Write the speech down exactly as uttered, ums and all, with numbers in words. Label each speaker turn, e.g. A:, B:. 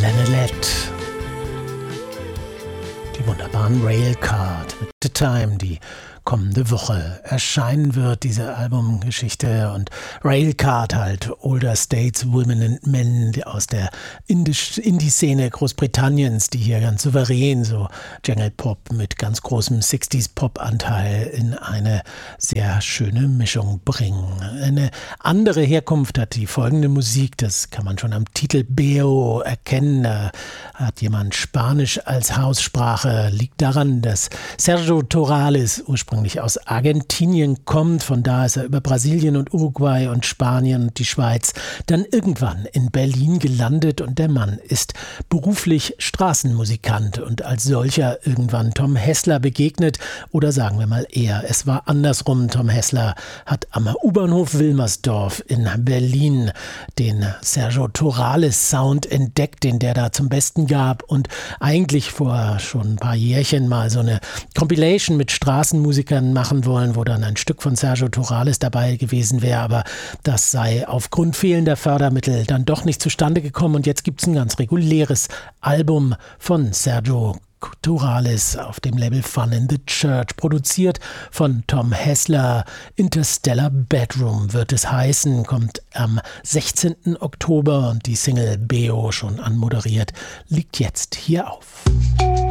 A: Lanelette. Die wunderbaren Railcard mit The Time, die kommende Woche erscheinen wird, diese Albumgeschichte. Und Railcard halt, Older States, Women and Men aus der Indie-Szene Großbritanniens, die hier ganz souverän so Jungle Pop mit ganz großem sechziger-Pop-Anteil in eine sehr schöne Mischung bringen. Eine andere Herkunft hat die folgende Musik, das kann man schon am Titel Beo erkennen. Da hat jemand Spanisch als Haussprache, liegt daran, dass Sergio Torales ursprünglich aus Argentinien kommt. Von da ist er über Brasilien und Uruguay und Spanien und die Schweiz dann irgendwann in Berlin gelandet, und der Mann ist beruflich Straßenmusikant und als solcher irgendwann Tom Hessler begegnet, oder sagen wir mal eher, es war andersrum. Tom Hessler hat am U-Bahnhof Wilmersdorf in Berlin den Sergio Torales Sound entdeckt, den der da zum Besten gab, und eigentlich vor schon ein paar Jährchen mal so eine Compilation mit Straßenmusikern machen wollen, wo dann ein Stück von Sergio Torales dabei gewesen wäre, aber das sei aufgrund fehlender Fördermittel dann doch nicht zustande gekommen, und jetzt gibt es ein ganz reguläres Album von Sergio Torales auf dem Label Fun in the Church, produziert von Tom Hessler. Interstellar Bedroom wird es heißen, kommt am sechzehnten Oktober, und die Single Beo, schon anmoderiert, liegt jetzt hier auf.